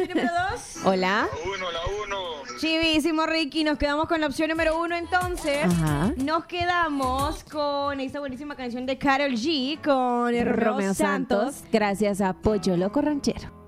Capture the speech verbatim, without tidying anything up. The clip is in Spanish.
opción número dos. Hola. La uno, la uno. Chivísimo, Ricky. Nos quedamos con la opción número uno, entonces. Ajá. Nos quedamos con esta buenísima canción de Karol G con Romeo Santos. Santos, gracias a Pollo Loco Ranchero.